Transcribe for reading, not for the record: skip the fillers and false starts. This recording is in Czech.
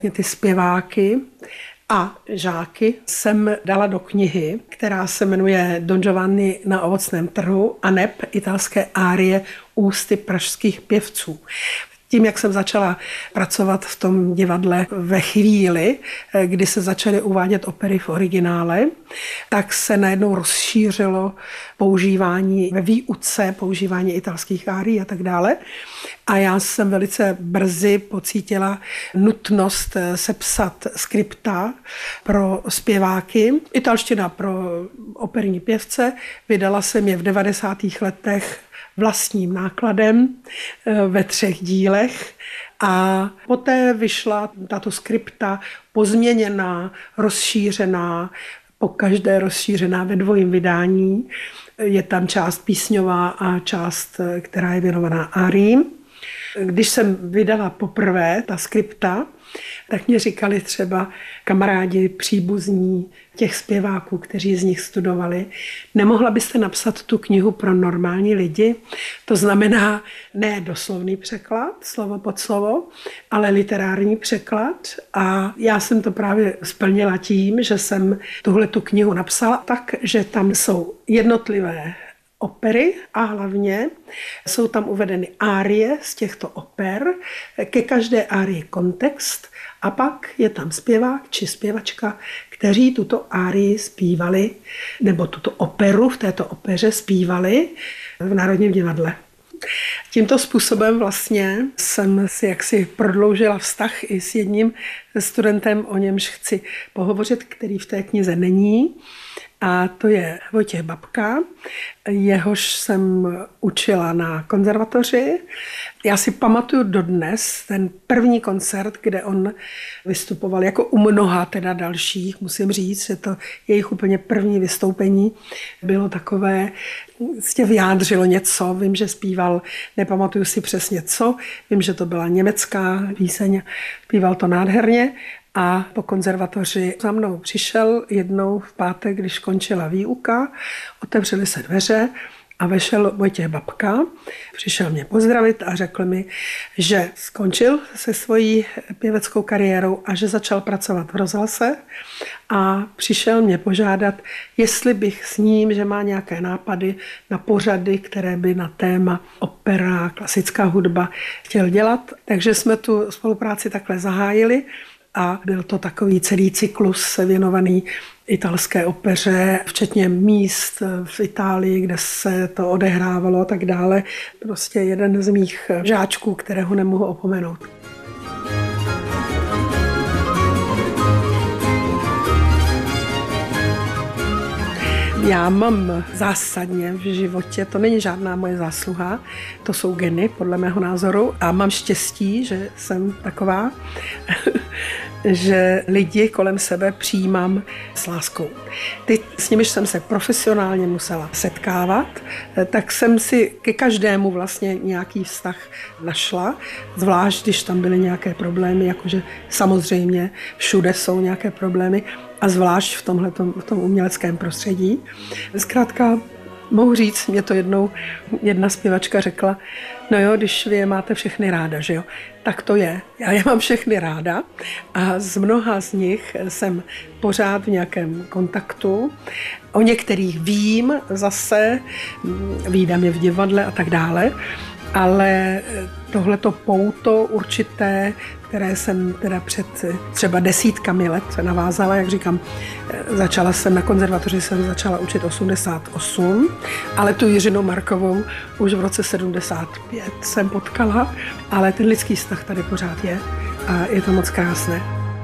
Ty zpěváky a žáky jsem dala do knihy, která se jmenuje Don Giovanni na ovocném trhu aneb italské árie ústy pražských pěvců. Tím, jak jsem začala pracovat v tom divadle ve chvíli, kdy se začaly uvádět opery v originále, tak se najednou rozšířilo používání ve výuce, používání italských árií a tak dále. A já jsem velice brzy pocítila nutnost sepsat skripta pro zpěváky. Italština pro operní pěvce. Vydala jsem je v 90. letech vlastním nákladem ve 3 dílech a poté vyšla tato skripta pozměněná, rozšířená, pokaždé rozšířená ve 2. vydání. Je tam část písňová a část, která je věnovaná áriím. Když jsem vydala poprvé ta skripta, tak mě říkali třeba kamarádi, příbuzní těch zpěváků, kteří z nich studovali, nemohla byste napsat tu knihu pro normální lidi? To znamená ne doslovný překlad, slovo pod slovo, ale literární překlad. A já jsem to právě splnila tím, že jsem tuhletu knihu napsala tak, že tam jsou jednotlivé opery a hlavně jsou tam uvedeny árie z těchto oper, ke každé árii kontext a pak je tam zpěvák či zpěvačka, kteří tuto árii zpívali, nebo tuto operu v této opeře zpívali v Národním divadle. Tímto způsobem vlastně jsem si jaksi prodloužila vztah i s jedním studentem, o němž chci pohovořit, který v té knize není. A to je Vojtěch Babka, jehož jsem učila na konzervatoři. Já si pamatuju dodnes ten první koncert, kde on vystupoval jako u mnoha teda dalších, musím říct, že to jejich úplně první vystoupení bylo takové, vyjádřilo něco, vím, že zpíval, nepamatuju si přesně co, vím, že to byla německá píseň, zpíval to nádherně. A po konzervatoři za mnou přišel jednou v pátek, když končila výuka, otevřely se dveře a vešel Vojtěch Babka. Přišel mě pozdravit a řekl mi, že skončil se svojí pěveckou kariérou a že začal pracovat v rozhlase a přišel mě požádat, jestli bych s ním, že má nějaké nápady na pořady, které by na téma opera, klasická hudba chtěl dělat. Takže jsme tu spolupráci takhle zahájili. A byl to takový celý cyklus věnovaný italské opeře, včetně míst v Itálii, kde se to odehrávalo a tak dále. Prostě jeden z mých žáčků, kterého nemohu opomenout. Já mám zásadně v životě, to není žádná moje zásluha, to jsou geny, podle mého názoru. A mám štěstí, že jsem taková, že lidi kolem sebe přijímám s láskou. Ty, s nimiž jsem se profesionálně musela setkávat, tak jsem si ke každému vlastně nějaký vztah našla, zvlášť když tam byly nějaké problémy, jakože samozřejmě všude jsou nějaké problémy, a zvlášť v tom uměleckém prostředí. Zkrátka mohu říct, mě to jednou jedna zpěvačka řekla, no jo, když vy je máte všechny ráda, že jo, tak to je. Já je mám všechny ráda a z mnoha z nich jsem pořád v nějakém kontaktu. O některých vím zase, vídám je v divadle a tak dále, ale tohleto pouto určité, které jsem teda před třeba 10 let navázala, jak říkám, začala jsem na konzervatoři, jsem začala učit 88, ale tu Jiřinu Markovou už v roce 75 jsem potkala, ale ten lidský vztah tady pořád je a je to moc krásné.